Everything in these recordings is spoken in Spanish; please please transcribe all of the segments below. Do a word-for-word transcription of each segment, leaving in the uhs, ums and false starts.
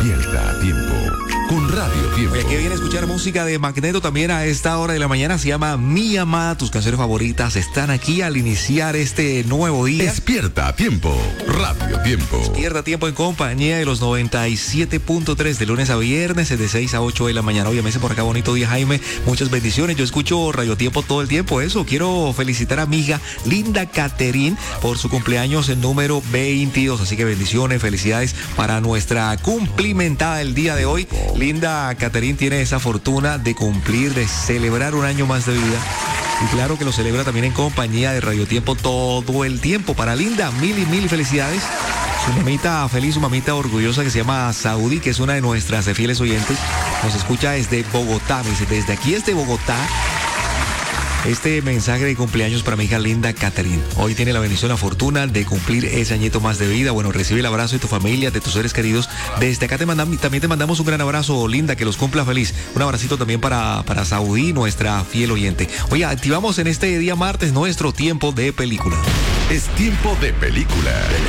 Despierta a tiempo con Radio Tiempo. Oye, que viene a escuchar música de Magneto también a esta hora de la mañana. Se llama Mi Amada. Tus canciones favoritas están aquí al iniciar este nuevo día. Despierta a tiempo. Radio Tiempo. Despierta a tiempo en compañía de los noventa y siete punto tres de lunes a viernes, de seis a ocho de la mañana. Obviamente por acá, bonito día, Jaime. Muchas bendiciones. Yo escucho Radio Tiempo todo el tiempo. Eso, quiero felicitar a mi hija Linda Caterín por su cumpleaños en número veintidós. Así que bendiciones, felicidades para nuestra cumplimentada el día de hoy. Linda Caterín tiene esa fortuna de cumplir, de celebrar un año más de vida. Y claro que lo celebra también en compañía de Radio Tiempo todo el tiempo. Para Linda, mil y mil felicidades. Su mamita feliz, su mamita orgullosa que se llama Saudi, que es una de nuestras fieles oyentes. Nos escucha desde Bogotá. Me dice, desde aquí, desde Bogotá. Este mensaje de cumpleaños para mi hija Linda Caterín. Hoy tiene la bendición, la fortuna de cumplir ese añito más de vida. Bueno, recibe el abrazo de tu familia, de tus seres queridos. Desde acá te mandamos, también te mandamos un gran abrazo, Linda, que los cumpla feliz. Un abracito también para, para Saudí, nuestra fiel oyente. Oye, activamos en este día martes nuestro tiempo de película. Es tiempo de película.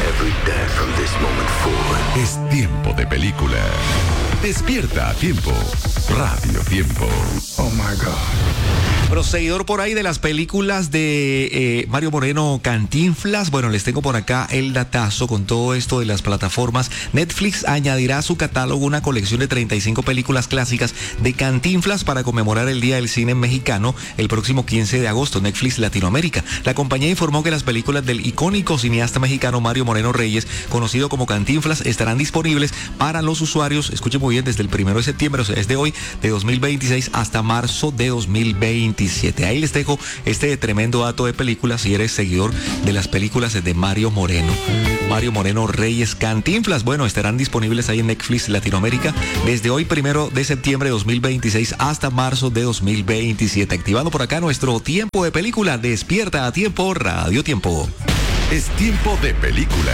Es tiempo de película. Despierta a tiempo. Radio Tiempo. Oh my God. Pero seguidor por ahí de las películas de eh, Mario Moreno, Cantinflas. Bueno, les tengo por acá el datazo con todo esto de las plataformas. Netflix añadirá a su catálogo una colección de treinta y cinco películas clásicas de Cantinflas para conmemorar el Día del Cine Mexicano el próximo quince de agosto. Netflix Latinoamérica. La compañía informó que las películas del icónico cineasta mexicano Mario Moreno Reyes, conocido como Cantinflas, estarán disponibles para los usuarios, escuchen muy bien, desde el primero de septiembre, o sea, desde hoy, de dos mil veintiséis hasta marzo de dos mil veinte. Ahí les dejo este tremendo dato de películas si eres seguidor de las películas de Mario Moreno. Mario Moreno Reyes, Cantinflas. Bueno, estarán disponibles ahí en Netflix Latinoamérica desde hoy, primero de septiembre de dos mil veintiséis hasta marzo de dos mil veintisiete. Activando por acá nuestro tiempo de película. Despierta a tiempo, Radio Tiempo. Es tiempo de película.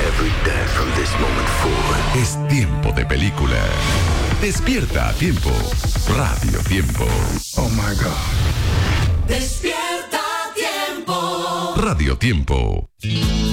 Es tiempo de película. Despierta a tiempo. Radio Tiempo. Oh my God. Despierta a tiempo. Radio Tiempo.